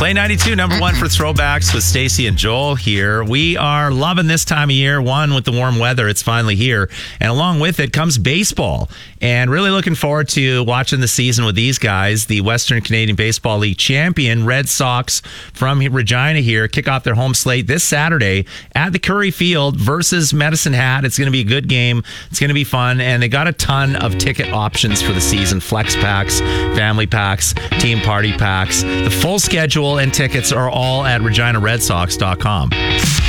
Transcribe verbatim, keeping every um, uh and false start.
Play ninety-two, number one for throwbacks with Stacey and Joel here. We are loving this time of year. One, with the warm weather, it's finally here. And along with it comes baseball. And really looking forward to watching the season with these guys. The Western Canadian Baseball League champion, Red Sox from Regina here, kick off their home slate this Saturday at the Curry Field versus Medicine Hat. It's going to be a good game. It's going to be fun. And they got a ton of ticket options for the season. Flex packs, family packs, team party packs. The full schedule and tickets are all at regina red sox dot com.